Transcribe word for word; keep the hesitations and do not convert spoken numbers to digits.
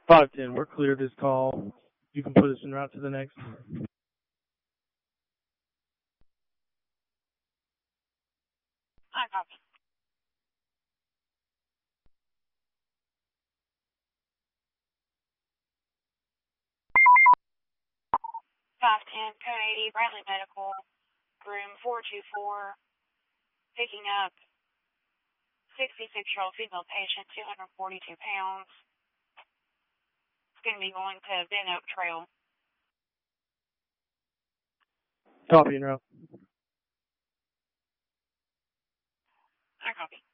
five ten, we're clear this call. You can put us en route to the next. I copy. five ten, code eighty, Bradley Medical, room four two four, picking up sixty-six-year-old female patient, two hundred forty-two pounds. It's going to be going to Van Oak Trail. Copy en route. I copy.